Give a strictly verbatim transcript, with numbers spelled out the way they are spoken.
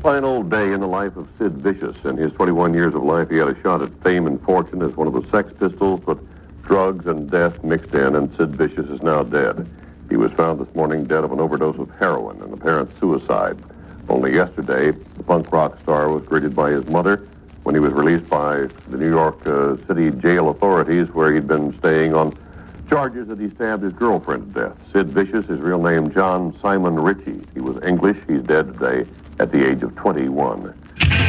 Final day in the life of Sid Vicious. In his twenty-one years of life, he had a shot at fame and fortune as one of the Sex Pistols, but drugs and death mixed in, and Sid Vicious is now dead. He was found this morning dead of an overdose of heroin, an apparent suicide. Only yesterday, the punk rock star was greeted by his mother when he was released by the New York uh, City jail authorities, where he'd been staying on charges that he stabbed his girlfriend to death. Sid Vicious, his real name John Simon Ritchie. He was English. He's dead today at the age of twenty-one.